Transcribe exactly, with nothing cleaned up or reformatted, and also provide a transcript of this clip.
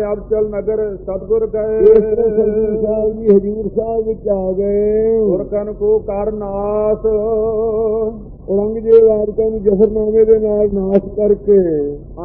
ਅਬਚਲ ਨਗਰ ਸਤਿਗੁਰ ਗਏ। ਸਤਿਗੁਰੂ ਸਾਹਿਬ ਜੀ ਹਜ਼ੂਰ ਸਾਹਿਬ ਵਿੱਚ ਆ ਗਏ। ਗੁਰਕਨ ਕੋ ਕਰ ਨਾਸ, ਔਰੰਗਜ਼ੇਬ ਆਦਿਕਾਂ ਨੂੰ ਜਫਰਨਾਮੇ ਦੇ ਨਾਲ ਨਾਸ਼ ਕਰਕੇ